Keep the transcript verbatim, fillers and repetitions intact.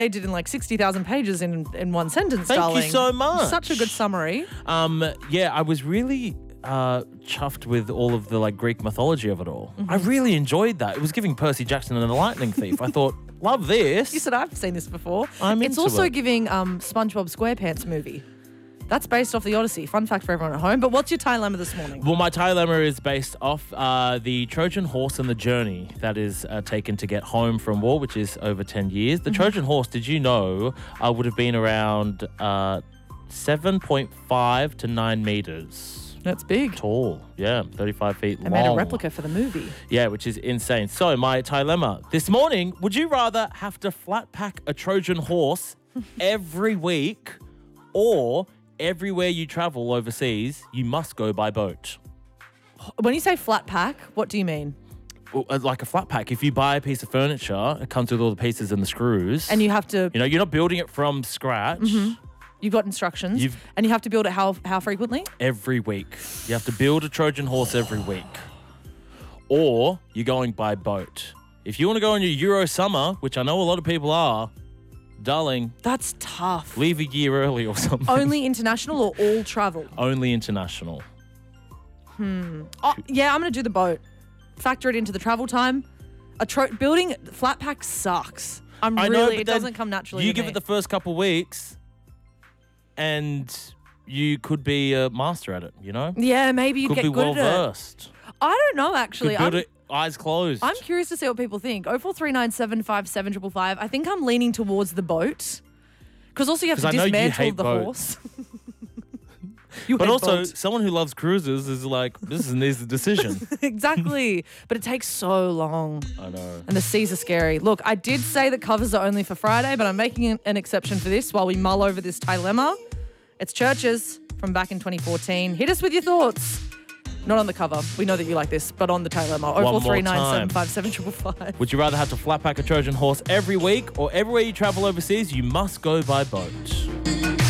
They did in like sixty thousand pages in, in one sentence, Thank darling. you so much. Such a good summary. Um, yeah, I was really uh, chuffed with all of the like Greek mythology of it all. Mm-hmm. I really enjoyed that. It was giving Percy Jackson and the Lightning Thief. I thought, love this. You said I've seen this before. I'm It's into also it. giving um, SpongeBob SquarePants movie. That's based off the Odyssey. Fun fact for everyone at home. But what's your dilemma this morning? Well, my dilemma is based off uh, the Trojan horse and the journey that is uh, taken to get home from war, which is over ten years. The Mm-hmm. Trojan horse, did you know, uh, would have been around uh, seven point five to nine meters That's big. tall. Yeah, thirty-five feet They long. made a replica for the movie. Yeah, which is insane. So, my dilemma this morning, would you rather have to flat pack a Trojan horse every week, or everywhere you travel overseas, you must go by boat? When you say flat pack, what do you mean? Well, uh, like a flat pack. If you buy a piece of furniture, it comes with all the pieces and the screws. And you have to, You know, you're not building it from scratch. you've got instructions, You've- and you have to build it how how frequently? Every week. You have to build a Trojan horse every week. Or you're going by boat. If you want to go on your Euro summer, which I know a lot of people are, darling, That's tough. leave a year early or something. Only international or all travel? Only international. Oh, yeah, I'm going to do the boat. Factor it into the travel time. A tro- building flat pack sucks. I'm I really, know, but it then doesn't come naturally You to give me. it the first couple weeks and you could be a master at it, you know? Yeah, maybe you'd Could get be good well at it. versed. I don't know, actually. Could build I'm, it eyes closed. I'm curious to see what people think. oh four three nine seven five seven five five. I think I'm leaning towards the boat. Because also you have to 'Cause I know you dismantle hate the boats. horse. You But hate also, boats. someone who loves cruises is like, this is an easy decision. Exactly. But it takes so long. I know. And the seas are scary. Look, I did say that covers are only for Friday, but I'm making an, an exception for this while we mull over this dilemma. It's Churches from back in twenty fourteen. Hit us with your thoughts. Not on the cover. We know that you like this, but on the dilemma. One oh more four three nine seven time. five seven five five. Would you rather have to flat pack a Trojan horse every week, or everywhere you travel overseas, you must go by boat?